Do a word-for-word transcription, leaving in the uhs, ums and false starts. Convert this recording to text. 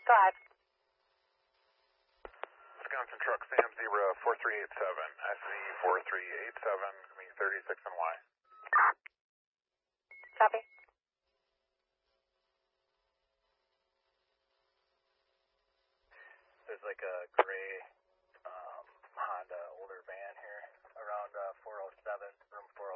Drive. Wisconsin truck Sam Zebra four three eight seven, S Z four three eight seven, coming thirty-six and Y. Copy. There's like a gray um, Honda older van here around uh, four oh seven, room four